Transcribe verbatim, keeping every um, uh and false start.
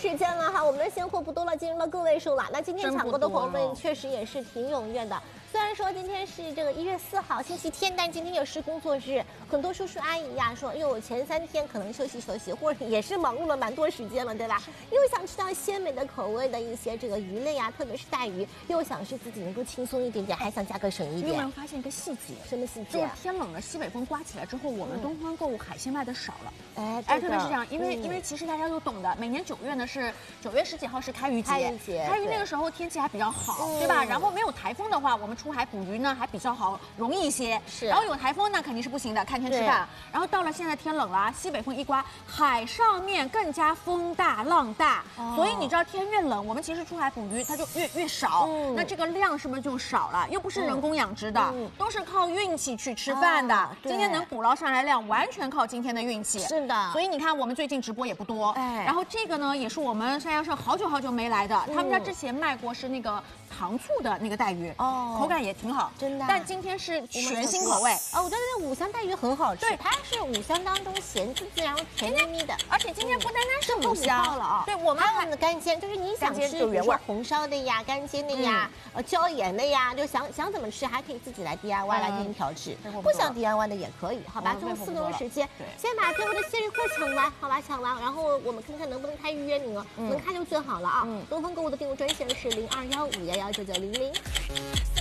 时间了哈，我们的现货不多了，进入了个位数了。那今天抢购的朋友们确实也是挺踊跃的。虽然说今天是这个一月四号星期天，但今天也是工作日，很多叔叔阿姨呀说，因为我前三天可能休息休息，或者也是忙碌了蛮多时间了，对吧？又想吃到鲜美的口味的一些这个鱼类啊，特别是带鱼，又想是自己能够轻松一点点，还想价格省一点。 你有没有发现一个细节？ 什么细节？ 就是天冷了，西北风刮起来之后，我们东方购物海鲜卖的少了。 哎哎，特别是这样，因为、嗯、因为其实大家都懂的，每年九月呢是九月十几号是开渔节， 开渔节， 开渔那个时候天气还比较好，对吧？然后没有台风的话，我们出海捕鱼呢还比较好，容易一些。 是， 然后有台风那肯定是不行的，看天吃饭。然后到了现在天冷了，西北风一刮，海上面更加风大浪大，哦、所以你知道天越冷，我们其实出海捕鱼它就越越少，嗯、那这个量是不是就少了？又不是人工养殖的，嗯、都是靠运气去吃饭的。哦、今天能捕捞上来量，完全靠今天的运气。 是的， 所以你看我们最近直播也不多，哎，然后这个呢也是我们山羊社好久好久没来的，嗯、他们家之前卖过是那个糖醋的那个带鱼，哦，口感也挺好， 真的。 但今天是全新口味哦，我觉得那五香带鱼很好吃，对，它是五香当中咸滋滋，然后甜腻腻的， 而且今天不单单是五香了啊， 对，我们还有我们的干煎，就是你想吃，比如说红烧的呀、干煎的呀、呃椒盐的呀，就想想怎么吃，还可以自己来 D I Y 来进行调制，不想 D I Y 的也可以，好吧？最后四分钟时间，先把最后的蟹肉货抢完，好吧？抢完，然后我们看看能不能开预约名额，能开就最好了啊！东方购物的订购专线是零二幺五幺幺九九零零。